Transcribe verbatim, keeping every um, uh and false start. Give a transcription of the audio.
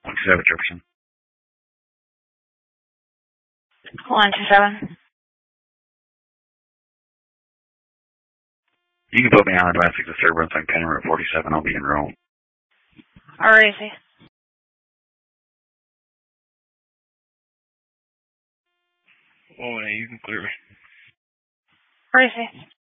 one two seven Jefferson. one two seven. You can put me on advance disturbance on County Route forty-seven. I'll be in Rome. Alrighty. Oh, yeah, you can clear me. Alrighty.